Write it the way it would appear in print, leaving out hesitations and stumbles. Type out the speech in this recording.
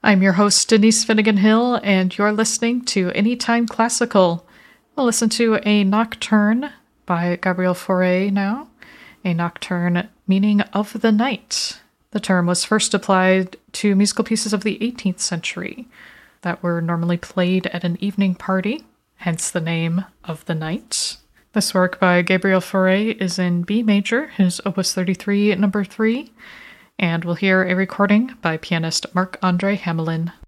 I'm your host, Denise Finnegan Hill, and you're listening to Anytime Classical. We'll listen to a nocturne by Gabriel Fauré now, a nocturne meaning of the night. The term was first applied to musical pieces of the 18th century that were normally played at an evening party, hence the name of the night. This work by Gabriel Fauré is in B major, his Opus 33, number 3, and we'll hear a recording by pianist Marc-André Hamelin.